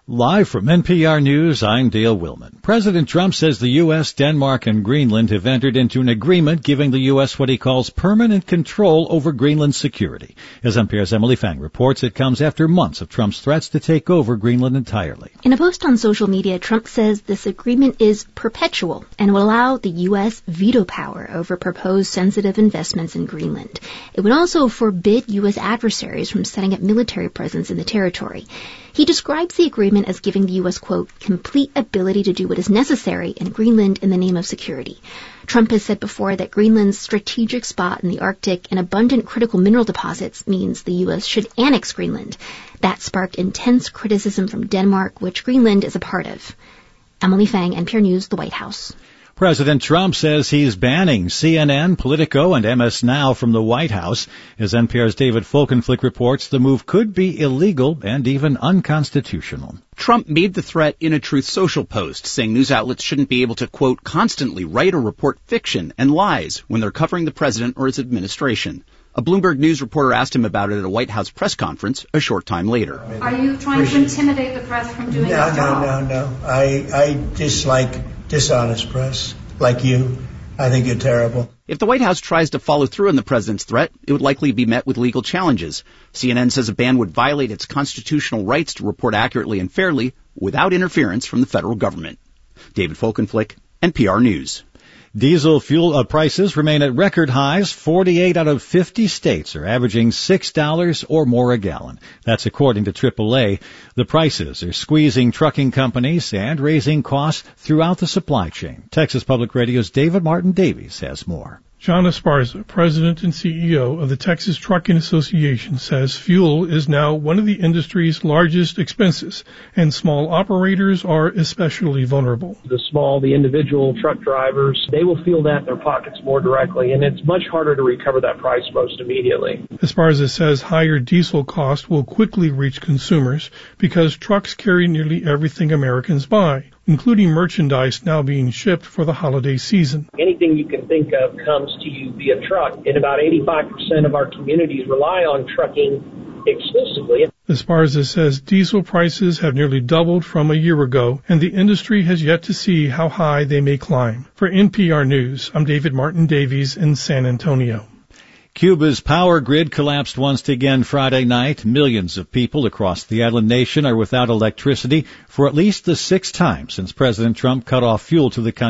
Live from NPR News, I'm Dale Willman. President Trump says the U.S., Denmark, and Greenland have entered into an agreement giving the U.S. what he calls permanent control over Greenland's security. As NPR's Emily Fang reports, it comes after months of Trump's threats to take over Greenland entirely. In a post on social media, Trump says this agreement is perpetual and will allow the U.S. veto power over proposed sensitive investments in Greenland. It would also forbid U.S. adversaries from setting up military presence in the territory. He describes the agreement as giving the U.S., quote, complete ability to do what is necessary in Greenland in the name of security. Trump has said before that Greenland's strategic spot in the Arctic and abundant critical mineral deposits means the U.S. should annex Greenland. That sparked intense criticism from Denmark, which Greenland is a part of. Emily Fang, NPR News, the White House. President Trump says he's banning CNN, Politico, and MS Now from the White House. As NPR's David Folkenflik reports, the move could be illegal and even unconstitutional. Trump made the threat in a Truth Social post, saying news outlets shouldn't be able to, quote, constantly write or report fiction and lies when they're covering the president or his administration. A Bloomberg News reporter asked him about it at a White House press conference a short time later. Are you trying to intimidate the press from doing their job? No. I dislike dishonest press, like you. I think you're terrible. If the White House tries to follow through on the president's threat, it would likely be met with legal challenges. CNN says a ban would violate its constitutional rights to report accurately and fairly without interference from the federal government. David Folkenflik, NPR News. Diesel fuel prices remain at record highs. 48 out of 50 states are averaging $6 or more a gallon. That's according to AAA. The prices are squeezing trucking companies and raising costs throughout the supply chain. Texas Public Radio's David Martin Davies has more. John Esparza, president and CEO of the Texas Trucking Association, says fuel is now one of the industry's largest expenses, and small operators are especially vulnerable. The individual truck drivers, they will feel that in their pockets more directly, and it's much harder to recover that price most immediately. Esparza says higher diesel costs will quickly reach consumers because trucks carry nearly everything Americans buy, including merchandise now being shipped for the holiday season. Anything you can think of comes to you via truck, and about 85% of our communities rely on trucking exclusively. Esparza says diesel prices have nearly doubled from a year ago, and the industry has yet to see how high they may climb. For NPR News, I'm David Martin Davies in San Antonio. Cuba's power grid collapsed once again Friday night. Millions of people across the island nation are without electricity for at least the sixth time since President Trump cut off fuel to the country